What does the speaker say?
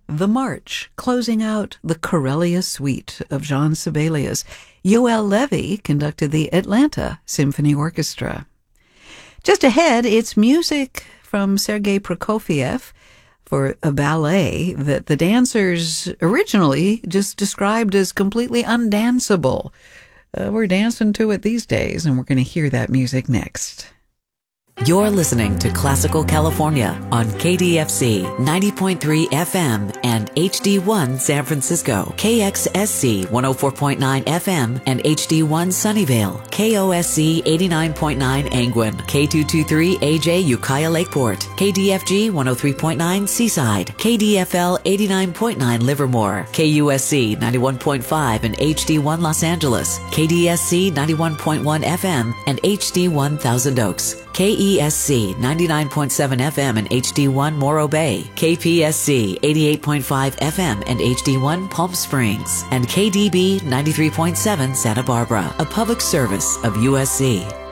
The March, closing out the Corellia Suite of Jean Sibelius. Yoel Levy conducted the Atlanta Symphony Orchestra. Just ahead, it's music from Sergei Prokofiev for a ballet that the dancers originally just described as completely undanceable. We're dancing to it these days, and we're going to hear that music next. You're listening to Classical California on KDFC 90.3 FM and HD1 San Francisco, KXSC 104.9 FM and HD1 Sunnyvale, KOSC 89.9 Angwin, K223AJ Ukiah Lakeport, KDFG 103.9 Seaside, KDFL 89.9 Livermore, KUSC 91.5 and HD1 Los Angeles, KDSC 91.1 FM and HD1 Thousand Oaks, KESC 99.7 FM and HD1 Morro Bay, KPSC 88.5 FM and HD1 Palm Springs, and KDB 93.7 Santa Barbara, a public service of USC.